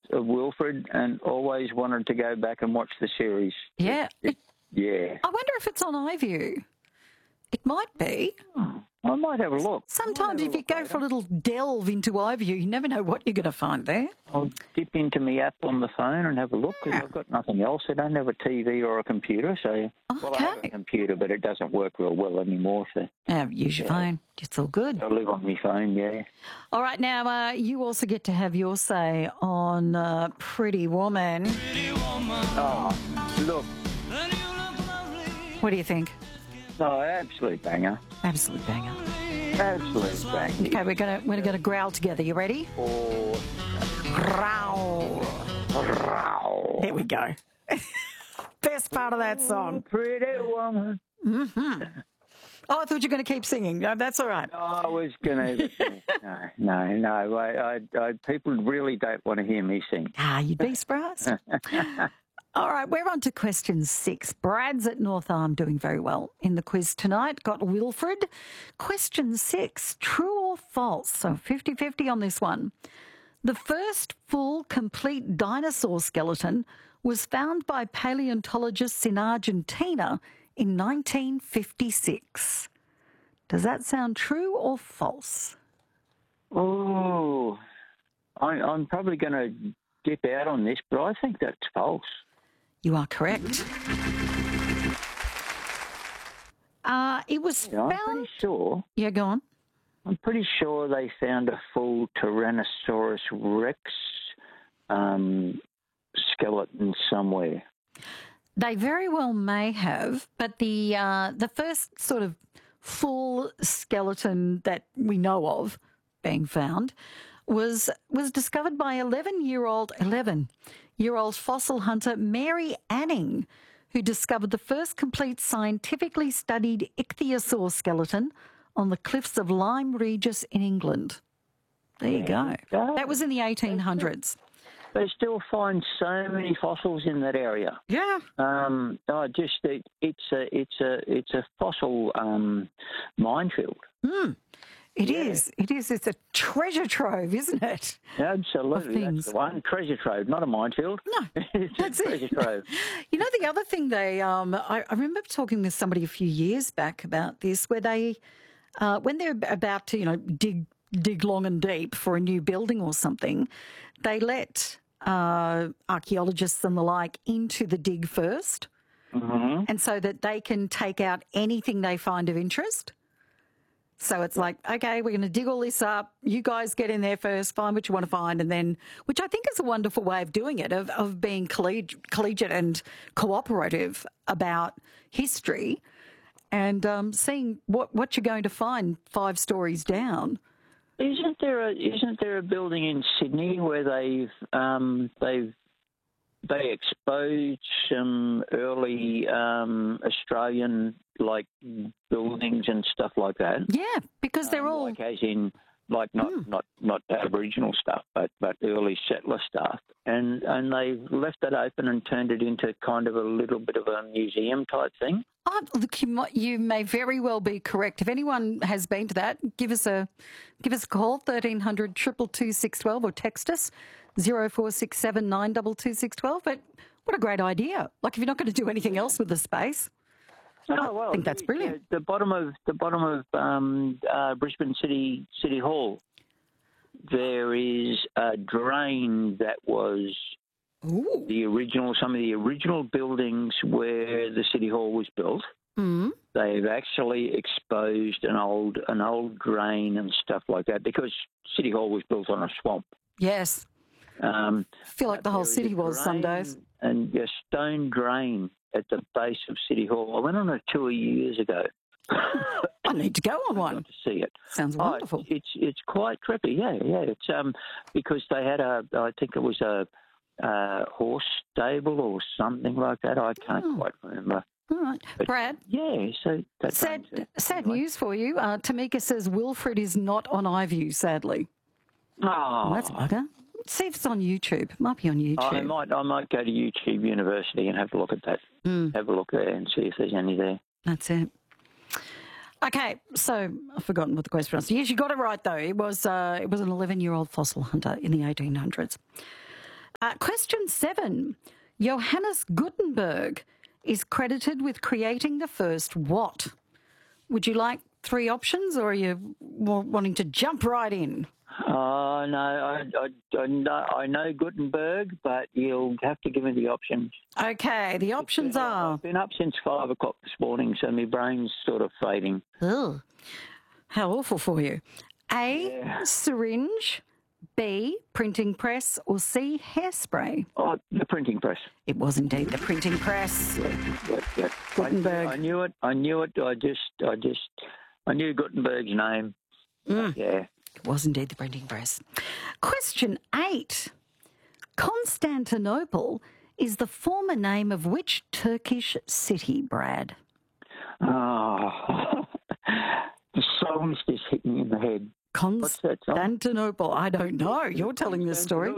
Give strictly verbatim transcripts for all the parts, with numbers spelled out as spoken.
of Wilfred and always wanted to go back and watch the series. Yeah. It, it, yeah. I wonder if it's on iView. It might be. Oh, I might have a look. Sometimes if you go for a little delve into iView, you never know what you're going to find there. I'll dip into my app on the phone and have a look because Yeah. I've got nothing else. I don't have a T V or a computer, so well, I have a Okay. computer, but it doesn't work real well anymore. So Uh, use your phone. It's all good. I live on my phone. Yeah. All right, now uh, you also get to have your say on uh, Pretty Woman. Oh, look, What do you think? no, absolute banger, Absolute banger. absolute banger. Okay, we're gonna we're gonna growl together. You ready? Oh, Growl. wow. There we go. Best part of that song. Pretty woman. Oh, I thought you were going to keep singing. No, that's all right. I was gonna. no, no, no. I, I, I, people really don't want to hear me sing. Ah, you'd be surprised. All right, we're on to question six. Brad's at North Arm doing very well in the quiz tonight. Got Wilfred. Question six, true or false? So fifty-fifty on this one. The first full, complete dinosaur skeleton was found by paleontologists in Argentina in nineteen fifty-six. Does that sound true or false? Oh, I, I'm probably going to dip out on this, but I think that's false. You are correct. Uh, it was Yeah, I'm found... pretty sure. Yeah, go on. I'm pretty sure they found a full Tyrannosaurus Rex um, skeleton somewhere. They very well may have, but the uh, the first sort of full skeleton that we know of being found was was discovered by eleven-year-old eleven-year-old fossil hunter Mary Anning, who discovered the first complete scientifically studied ichthyosaur skeleton on the cliffs of Lyme Regis in England. There you go. go. That was in the eighteen hundreds. They still find so many fossils in that area. Yeah. Um, oh, just it, it's a it's a it's a fossil um, minefield. Mm. It Yeah. is. It is. It's a treasure trove, isn't it? Absolutely, things. that's the one. Treasure trove, not a minefield. No, it's that's a it. treasure trove. You know, the other thing they, um, I, I remember talking with somebody a few years back about this, where they, uh, when they're about to, you know, dig dig long and deep for a new building or something, they let uh, archaeologists and the like into the dig first, Mm-hmm. and so that they can take out anything they find of interest. So it's like, okay, we're going to dig all this up. You guys get in there first, find what you want to find, and then, which I think is a wonderful way of doing it, of, of being colleg- collegiate and cooperative about history and um, seeing what, what you're going to find five stories down. Isn't there a isn't there a building in Sydney where they've um, they've they exposed some early um, Australian like buildings and stuff like that? Yeah, because they're Um, all... like as in like not not not Aboriginal stuff, but but early settler stuff, and and they've left it open and turned it into kind of a little bit of a museum type thing. Oh, look, you, might, you may very well be correct. If anyone has been to that, give us a give us a call, thirteen hundred, two two two, six one two, or text us, zero four six seven, nine two two, six one two. But what a great idea. Like, if you're not going to do anything else with the space, Oh, well, I think that's the- brilliant. The, the bottom of the bottom of um, uh, Brisbane City City Hall, there is a drain that was Ooh. the original. Some of the original buildings where the City Hall was built. Mm. They've actually exposed an old an old drain and stuff like that because City Hall was built on a swamp. Yes. Um, I feel like the whole there is city a was some drain days. And a stone drain at the base of City Hall. I went on a tour years ago. I need to go on one. Got to see it. Sounds Oh, wonderful. it's it's quite trippy. Yeah, yeah. It's um because they had a I think it was a, a horse stable or something like that. I can't Oh. quite remember. All right. But- Brad, Yeah, so that's sad, sad news for you. Uh, Tamika says Wilfred is not on iView, sadly. Oh, Well, that's a bugger. See if it's on YouTube. Might be on YouTube. I might I might go to YouTube University and have a look at that. Mm. Have a look there and see if there's any there. That's it. Okay, so I've forgotten what the question was. Yes, you got it right though. It was uh, it was an eleven-year-old fossil hunter in the eighteen hundreds. Uh, question seven. Johannes Gutenberg is credited with creating the first what? Would you like three options, or are you wa- wanting to jump right in? Oh, no, I, I, I, know, I know Gutenberg, but you'll have to give me the options. Okay, the options are... I've been up since five o'clock this morning, so my brain's sort of fading. Ugh, how awful for you. A, Yeah. syringe, B, printing press, or C, hairspray? Oh, the printing press. It was indeed the printing press. Yeah, yeah, yeah. Gutenberg. I, I knew it. I knew it. I just, I just, I knew Gutenberg's name. Mm. Yeah. It was indeed the printing press. Question eight. Constantinople is the former name of which Turkish city, Brad? Oh, the song's just hit me in the head. What's that song? Constantinople. I don't know. You're telling this story.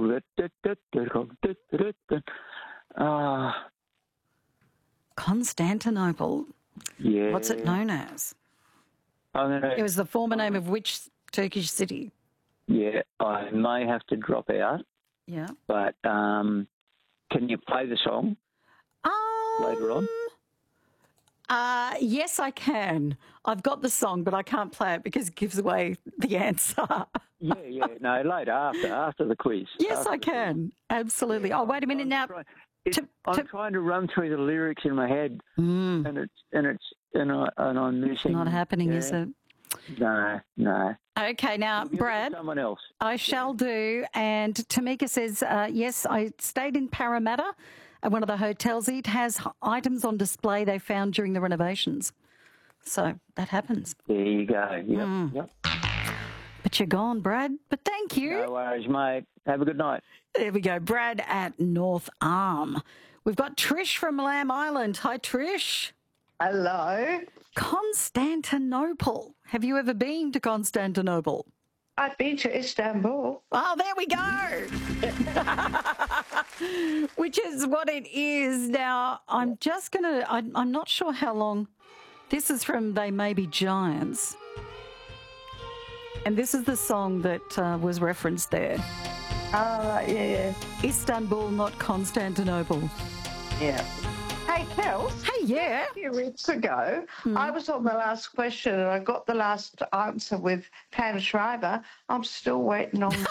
Ah, Constantinople. yeah. What's it known as? I'm It gonna, was the former name of which Turkish city? yeah, I may have to drop out, Yeah. but um, can you play the song Um, later on? Uh, yes, I can. I've got the song, but I can't play it because it gives away the answer. Yeah, yeah. No, later, after after the quiz. Yes, After I the quiz. can. Absolutely. Oh, wait a minute I'm now. trying- it- to- I'm to- trying to run through the lyrics in my head, Mm, and it's and it's and I and I'm missing. not happening, yeah. is it? No, no. Okay, now, Give it to Brad, someone else. I shall do. And Tamika says, uh, yes, I stayed in Parramatta at one of the hotels. It has h- items on display they found during the renovations. So that happens. There you go. Yep, Mm. yep. But you're gone, Brad. But thank you. No worries, mate. Have a good night. There we go. Brad at North Arm. We've got Trish from Lamb Island. Hi, Trish. Hello. Constantinople. Have you ever been to Constantinople? I've been to Istanbul. Oh, there we go. Which is what it is. Now, I'm just going to, I'm not sure how long. This is from They May Be Giants. And this is the song that uh, was referenced there. Ah, yeah, Istanbul, not Constantinople. yeah. Hey, Kels, Hey, yeah. a few weeks ago, I was on the last question and I got the last answer with Pam Shriver. I'm still waiting on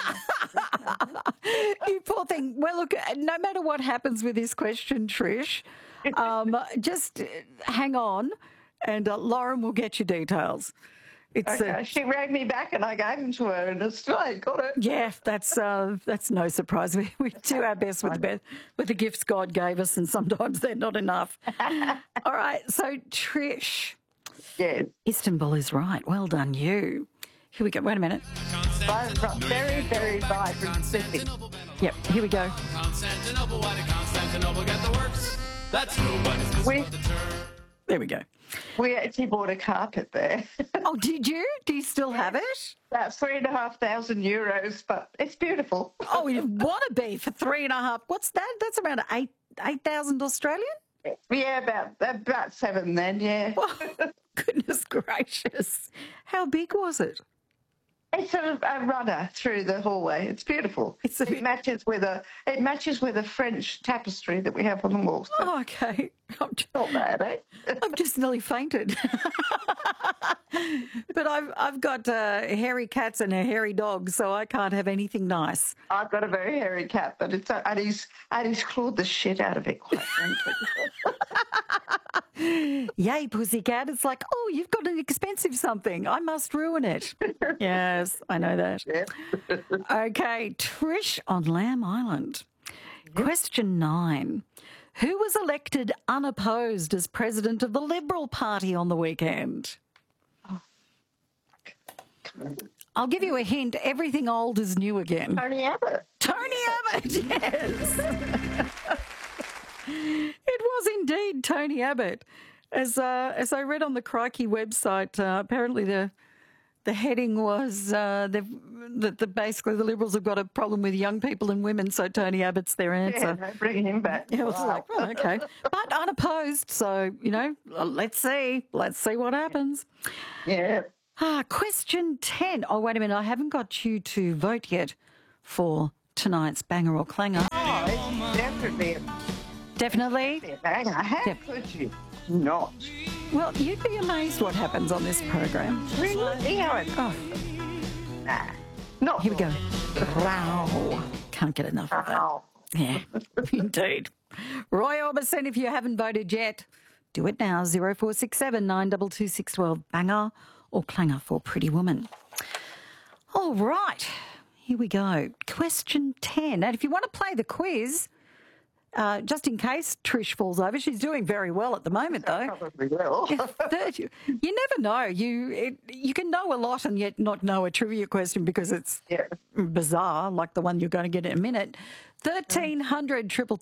You poor thing. Well, look, no matter what happens with this question, Trish, um, just uh, hang on and uh, Lauren will get you details. It's Okay, uh, she rang me back and I gave them to her and it's still ain't got it. yeah, that's uh, that's no surprise. We, we do our best with the best, with the gifts God gave us, and sometimes they're not enough. All right, so Trish, Yes. Istanbul is right. Well done, you. Here we go. Wait a minute. Very, very vibrant city. Yep, here we go. Constantinople, why did Constantinople get the works? That's nobody's We, There we go. we actually bought a carpet there. Oh, did you? Do you still have it? About three and a half thousand euros, but it's beautiful. Oh, you want to be for three and a half. What's that? That's around eight eight thousand Australian. Yeah, about about seven then, yeah. Oh, goodness gracious! How big was it? It's a, a runner through the hallway. It's beautiful. It's a bit- it matches with a it matches with a French tapestry that we have on the wall. So Oh, okay. I'm just, not bad, eh? I've just nearly fainted. But I've I've got uh, hairy cats and a hairy dog, so I can't have anything nice. I've got a very hairy cat, but it's and he's and he's clawed the shit out of it, quite frankly. Yay, pussycat! It's like, oh, you've got an expensive something. I must ruin it. Yes, I know that. Yeah. Okay, Trish on Lamb Island. Question nine. Who was elected unopposed as president of the Liberal Party on the weekend? I'll give you a hint. Everything old is new again. Tony Abbott. Tony Abbott, yes. It was indeed Tony Abbott. As uh, as I read on the Crikey website, uh, apparently the the heading was uh, that the, the, basically the Liberals have got a problem with young people and women, so Tony Abbott's their Yeah, answer. they're bringing him back. Yeah, it was Wow. like, oh, okay. But unopposed, so, you know, let's see. Let's see what happens. Yeah. Ah, question ten. Oh, wait a minute. I haven't got you to vote yet for tonight's banger or clanger? Oh, it's definitely a Definitely. banger. How Yep. could you not? Well, you'd be amazed what happens on this program. Really? Yeah. Oh, Nah. Not here we go. Wow. Can't get enough of that. Wow. Yeah, indeed. Roy Orbison, if you haven't voted yet, do it now. zero four six seven nine two two six one two. Banger or clanger for Pretty Woman. All right, here we go. Question ten. And if you want to play the quiz, uh, just in case Trish falls over, she's doing very well at the moment, though. Probably will. Third, you, you never know. You it, you can know a lot and yet not know a trivia question because it's Yeah. bizarre, like the one you're going to get in a minute. thirteen hundred triple